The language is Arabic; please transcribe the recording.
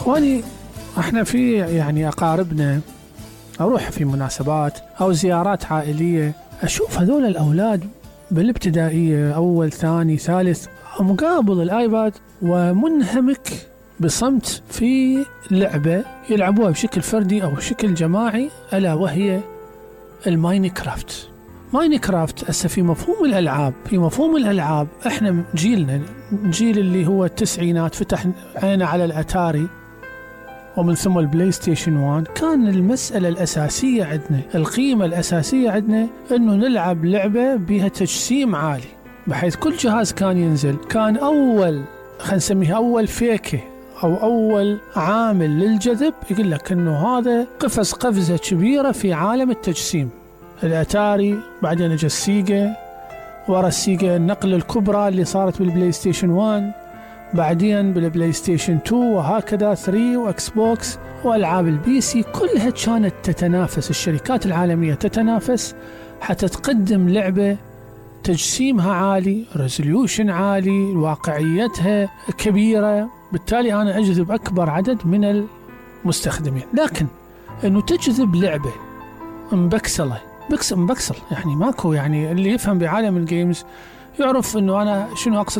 واني احنا في يعني اقاربنا اروح في مناسبات او زيارات عائلية، اشوف هذول الاولاد بالابتدائية اول ثاني ثالث مقابل الايباد ومنهمك بصمت في لعبة يلعبوها بشكل فردي او بشكل جماعي، الا وهي الماينكرافت. ماينكرافت هسه في مفهوم الالعاب احنا جيلنا جيل اللي هو التسعينات فتح عينا على الاتاري ومن ثم البلاي ستيشن 1. كان المسألة الأساسية عندنا، القيمة الأساسية عندنا أنه نلعب لعبة بها تجسيم عالي، بحيث كل جهاز كان ينزل كان أول خلينا نسميها أول فيكة أو أول عامل للجذب، يقول لك أنه هذا قفزة كبيرة في عالم التجسيم. الأتاري، بعدين اجى السيجا، ورا السيجا النقلة الكبرى اللي صارت بالبلاي ستيشن 1، بعدين بالبلاي ستيشن 2، وهكذا 3 واكس بوكس والعاب البي سي. كلها كانت تتنافس، الشركات العالمية تتنافس حتى تقدم لعبة تجسيمها عالي، ريزوليوشن عالي، واقعيتها كبيرة، بالتالي أنا أجذب أكبر عدد من المستخدمين. لكن أنه تجذب لعبة مبكسل يعني ماكو، يعني اللي يفهم بعالم الجيمز يعرف أنه أنا شنو أقصد